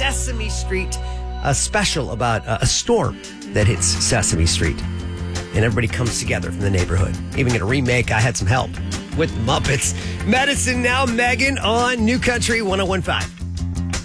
Sesame Street special about a storm that hits Sesame Street. And everybody comes together from the neighborhood. Even get a remake. I had some help with the Muppets. Medicine Now, Megan on New Country 101.5.